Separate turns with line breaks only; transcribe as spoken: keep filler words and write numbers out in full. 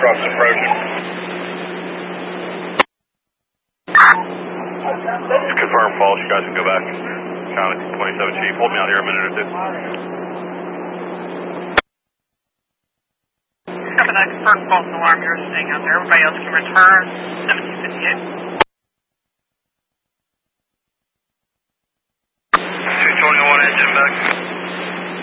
trucks approaching. Confirm false, you guys can go back. County twenty-seven Chief, hold me out here a minute or two.
Seven, I confirm false alarm you're staying out there. Everybody else can return. seventeen fifty-eight.